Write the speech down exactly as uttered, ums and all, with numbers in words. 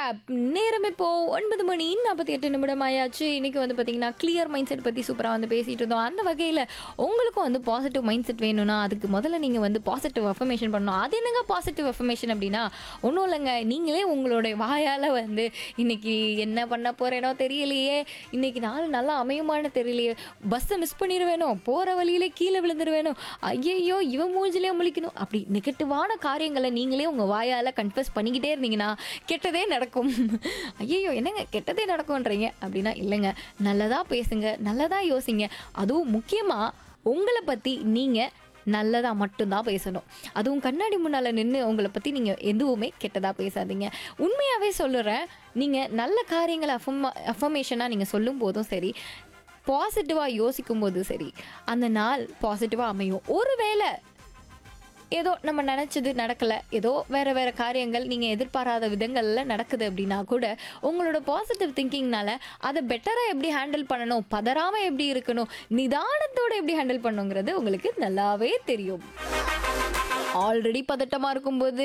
ரெக்காப். நேரம் இப்போ ஒன்பது மணி நாற்பத்தி எட்டு நிமிடம் ஆயாச்சு. இன்னைக்கு வந்து பார்த்தீங்கன்னா, கிளியர் மைண்ட் செட் பத்தி சூப்பரா வந்து பேசிட்டு இருந்தோம். அந்த வகையில உங்களுக்கும் வந்து பாசிட்டிவ் மைண்ட் செட் வேணும்னா, அதுக்கு முதல்ல நீங்க வந்து பாசிட்டிவ் அஃபர்மேஷன் பண்ணணும். அது என்னங்க பாசிட்டிவ் அஃபர்மேஷன் அப்டின்னா, ஒண்ணும் இல்லங்க. நீங்களே உங்களுடைய வாயால வந்து, "இன்னைக்கு என்ன பண்ண போறேனோ தெரியலையே, இன்னைக்கு நாள் நல்லா அமையுமான்னு தெரியலையே, பஸ்ஸ மிஸ் பண்ணிருவேனோ, போற வழியிலே கீழ விழுந்துருவேனோ, ஐயய்யோ! இவன் மூஞ்சிலே முழிக்கணும்." அப்படி நெகட்டிவான காரியங்கள நீங்களே உங்க வாயால கன்ஃபெஸ் பண்ணிக்கிட்டே இருந்தீங்கன்னா, கெட்டதே நடக்கும். ஐயய்யோ! என்னங்க கெட்டதே நடக்கும்ன்றீங்க அப்படின்னா, இல்லைங்க. நல்லதா பேசுங்க, நல்லதா யோசிங்க. அதுவும் முக்கியமா உங்கள பத்தி நீங்க நல்லதா மட்டும் தான் பேசணும். அதுவும் கண்ணாடி முன்னால நின்னு உங்கள பத்தி நீங்க எதுவுமே கெட்டதா பேசாதீங்க. உண்மையாவே சொல்லுறேன். நீங்க நல்ல காரியங்கள அஃபர்ம அஃபர்மேஷனா நீங்க சொல்லும்போதும் சரி, பாசிட்டிவா யோசிக்கும்போதும் சரி, அந்த நாள் பாசிட்டிவா அமையும். ஒருவேள ஏதோ நம்ம நினச்சது நடக்கல, ஏதோ வேற வேற காரியங்கள் நீங்கள் எதிர்பாராத விதங்கள்ல நடக்குது அப்படின்னா கூட, உங்களோட பாசிட்டிவ் திங்கிங்னால அதை பெட்டராக எப்படி ஹேண்டில் பண்ணணும், பதறாமல் எப்படி இருக்கணும், நிதானத்தோடு எப்படி ஹேண்டில் பண்ணணுங்கிறது உங்களுக்கு நல்லாவே தெரியும். ஆல்ரெடி பதட்டமாக இருக்கும்போது